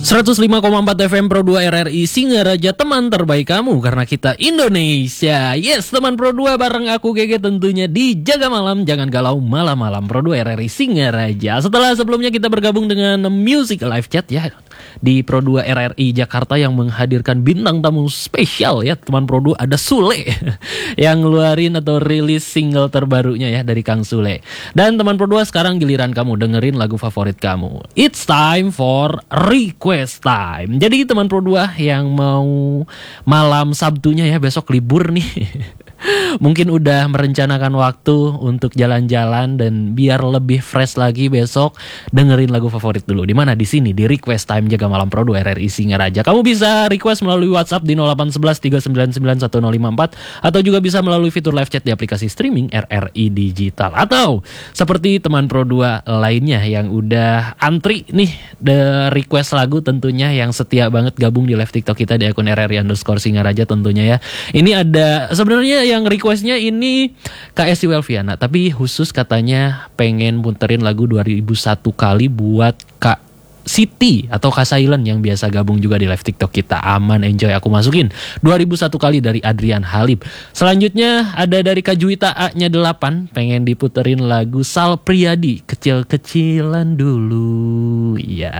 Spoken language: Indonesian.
105,4 FM Pro 2 RRI Singaraja, teman terbaik kamu karena kita Indonesia. Yes, teman Pro 2 bareng aku Gege tentunya di Jaga Malam, Jangan Galau Malam-Malam Pro 2 RRI Singaraja. Setelah sebelumnya kita bergabung dengan Music Live Chat ya di Pro 2 RRI Jakarta yang menghadirkan bintang tamu spesial ya. Teman Pro 2 ada Sule yang ngeluarin atau rilis single terbarunya ya dari Kang Sule. Dan teman Pro 2 sekarang giliran kamu dengerin lagu favorit kamu. It's time for request time. Jadi teman Pro 2 yang mau malam Sabtunya ya, besok libur nih. Mungkin udah merencanakan waktu untuk jalan-jalan dan biar lebih fresh lagi besok, dengerin lagu favorit dulu. Di mana? Di sini di Request Time Jaga Malam Pro 2 RRI Singaraja. Kamu bisa request melalui WhatsApp di 0811 399 1054 atau juga bisa melalui fitur live chat di aplikasi streaming RRI Digital. Atau seperti teman Pro 2 lainnya yang udah antri nih the request lagu tentunya, yang setia banget gabung di live TikTok kita di akun RRI_Singaraja tentunya ya. Ini ada sebenarnya yang requestnya ini Kak Esti Welviana, tapi khusus katanya pengen muterin lagu 2001 kali buat Kak Siti atau Kak Silent yang biasa gabung juga di live TikTok kita. Aman, enjoy, aku masukin 2001 kali dari Adrian Halib. Selanjutnya ada dari Kak Juwita A-nya 8, pengen diputerin lagu Sal Priadi, Kecil-kecilan dulu. Iya,